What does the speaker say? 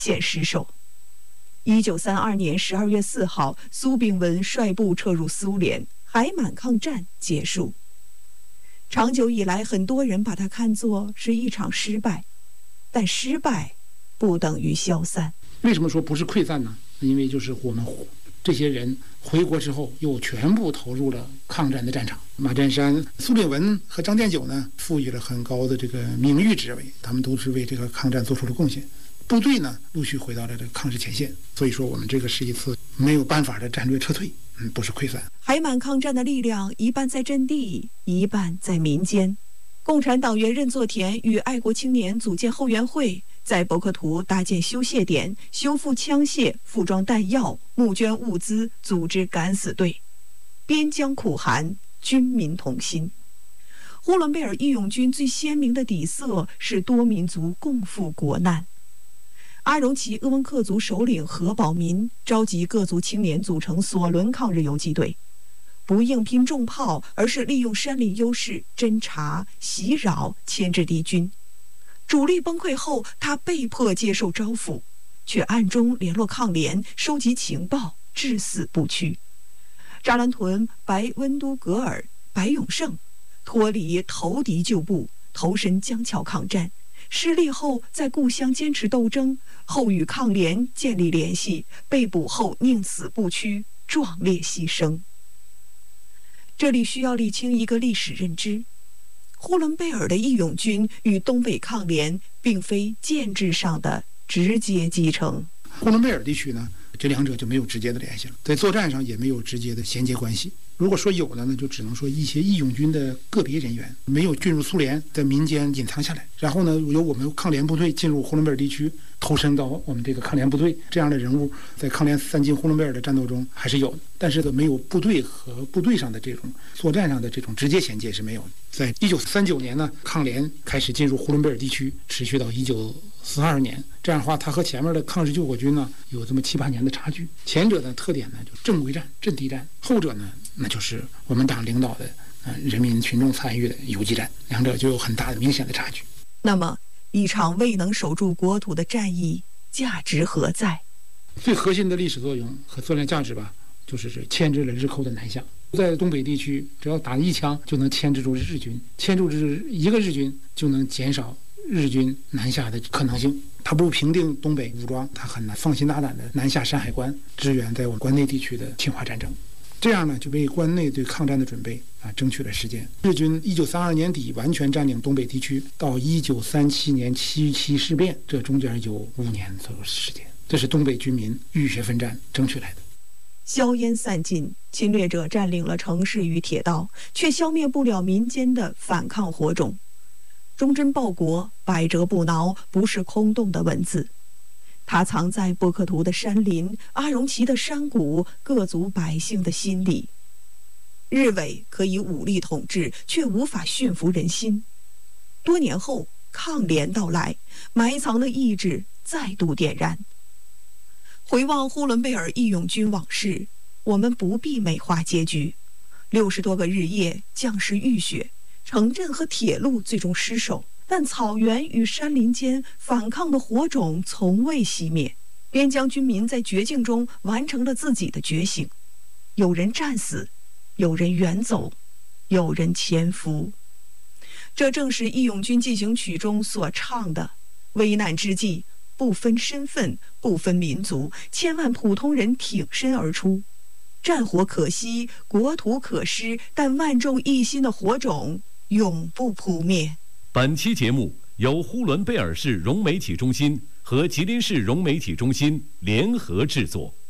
现失守。1932年12月4号，苏炳文率部撤入苏联，海满抗战结束。长久以来，很多人把它看作是一场失败，但失败不等于消散。 为什么说不是溃散呢？因为就是我们这些人回国之后，又全部投入了抗战的战场。马占山、苏炳文和张建九呢，赋予了很高的这个名誉职位，他们都是为这个抗战做出了贡献。部队呢，陆续回到了这个抗日前线。所以说，我们这个是一次没有办法的战略撤退，不是溃散。 海满抗战的力量一半在阵地，一半在民间。共产党员任作田与爱国青年组建后援会，在博克图搭建修械点，修复枪械，附装弹药，募捐物资，组织敢死队。边疆苦寒，军民同心。呼伦贝尔义勇军最鲜明的底色是多民族共赴国难。阿荣旗鄂温克族首领何宝民召集各族青年组成索伦抗日游击队，不硬拼重炮，而是利用山林优势侦察、袭扰、牵制敌军。主力崩溃后，他被迫接受招抚，却暗中联络抗联，收集情报，至死不屈。扎兰屯、白温都格尔、白永胜脱离投敌旧部，投身江桥抗战。失利后，在故乡坚持斗争，后与抗联建立联系，被捕后宁死不屈，壮烈牺牲。这里需要理清一个历史认知：呼伦贝尔的义勇军与东北抗联并非建制上的直接继承。 呼伦贝尔地区呢，这两者就没有直接的联系了，在作战上也没有直接的衔接关系。如果说有的呢，就只能说一些义勇军的个别人员没有进入苏联，在民间隐藏下来，然后呢，由我们抗联部队进入呼伦贝尔地区，投身到我们这个抗联部队，这样的人物在抗联3进呼伦贝尔的战斗中还是有的，但是没有部队和部队上的这种作战上的这种直接衔接是没有的。在1939年呢，抗联开始进入呼伦贝尔地区，持续到1942年，这样的话，它和前面的抗日救国军呢有这么7、8年的差距。前者的特点呢，就正规战、阵地战；后者呢，那就是我们党领导的人民群众参与的游击战，两者就有很大的明显的差距。 那么，一场未能守住国土的战役，价值何在？ 最核心的历史作用和作战价值吧，就是牵制了日寇的南下。在东北地区，只要打一枪就能牵制住日军，牵制住一个日军就能减少日军南下的可能性。他不平定东北武装，他很难放心大胆的南下山海关，支援在我们关内地区的侵华战争。这样呢，就为关内对抗战的准备争取了时间。日军1932年底完全占领东北地区，到1937年7·7事变，这中间有5年左右时间，这是东北军民浴血奋战争取来的。 硝烟散尽，侵略者占领了城市与铁道，却消灭不了民间的反抗火种。忠贞报国，百折不挠，不是空洞的文字，它藏在博克图的山林、阿荣旗的山谷、各族百姓的心里。日伪可以武力统治，却无法驯服人心。多年后，抗联到来，埋藏的意志再度点燃。回望呼伦贝尔义勇军往事，我们不必美化结局。60多个日夜，将士浴血，城镇和铁路最终失守，但草原与山林间反抗的火种从未熄灭。边疆军民在绝境中完成了自己的觉醒，有人战死，有人远走，有人潜伏。这正是《义勇军进行曲》中所唱的：危难之际，不分身份，不分民族，千万普通人挺身而出。战火可熄，国土可失，但万众一心的火种永不扑灭。 本期节目由呼伦贝尔市融媒体中心和吉林市融媒体中心联合制作。